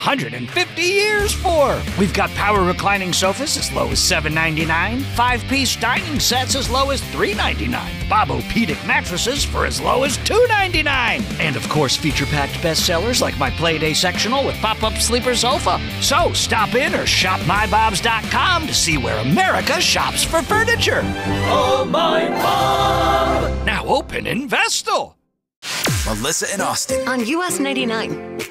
150 years for. We've got power reclining sofas as low as $7.99, 5-piece dining sets as low as $3.99, Bob-O-Pedic mattresses for as low as $2.99, and of course feature-packed bestsellers like my Playday sectional with pop-up sleeper sofa. So stop in or shop mybobs.com to see where America shops for furniture. Oh, my Bob! Now open in Vestal. Melissa and Austin on US 99.